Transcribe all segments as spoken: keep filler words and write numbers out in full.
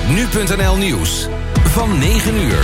nu punt n l Nieuws van negen uur.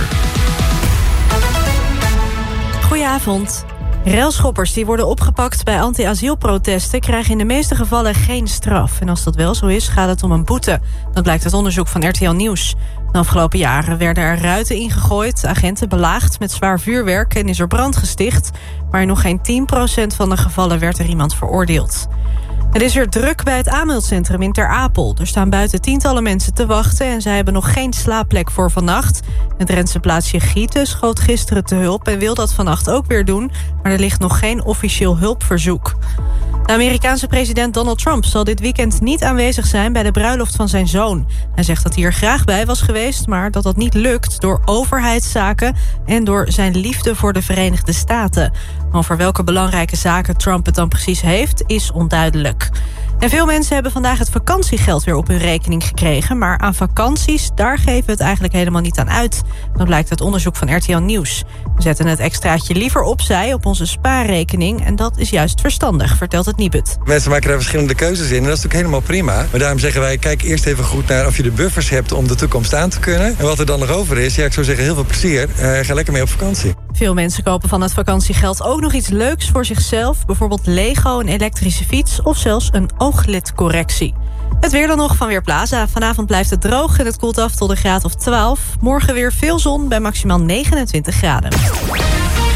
Goedenavond. Railschoppers die worden opgepakt bij anti-asielprotesten krijgen in de meeste gevallen geen straf. En als dat wel zo is, gaat het om een boete. Dat blijkt uit onderzoek van R T L Nieuws. De afgelopen jaren werden er ruiten ingegooid, agenten belaagd met zwaar vuurwerk en is er brand gesticht. Maar in nog geen tien procent van de gevallen werd er iemand veroordeeld. Het is weer druk bij het aanmeldcentrum in Ter Apel. Er staan buiten tientallen mensen te wachten en zij hebben nog geen slaapplek voor vannacht. Het Drentse plaatsje Gieten schoot gisteren te hulp en wil dat vannacht ook weer doen, maar er ligt nog geen officieel hulpverzoek. De Amerikaanse president Donald Trump zal dit weekend niet aanwezig zijn bij de bruiloft van zijn zoon. Hij zegt dat hij er graag bij was geweest, maar dat dat niet lukt door overheidszaken en door zijn liefde voor de Verenigde Staten. Over welke belangrijke zaken Trump het dan precies heeft, is onduidelijk. En veel mensen hebben vandaag het vakantiegeld weer op hun rekening gekregen, maar aan vakanties, daar geven we het eigenlijk helemaal niet aan uit. Dat blijkt uit onderzoek van R T L Nieuws. We zetten het extraatje liever opzij op onze spaarrekening en dat is juist verstandig, vertelt het Nibud. Mensen maken daar verschillende keuzes in en dat is natuurlijk helemaal prima. Maar daarom zeggen wij, kijk eerst even goed naar of je de buffers hebt om de toekomst aan te kunnen. En wat er dan nog over is, ja, ik zou zeggen heel veel plezier. Uh, ga lekker mee op vakantie. Veel mensen kopen van het vakantiegeld ook nog iets leuks voor zichzelf. Bijvoorbeeld Lego, een elektrische fiets of zelfs een ooglidcorrectie. Het weer dan nog van Weerplaza. Vanavond blijft het droog en het koelt af tot een graad of twaalf. Morgen weer veel zon bij maximaal negenentwintig graden.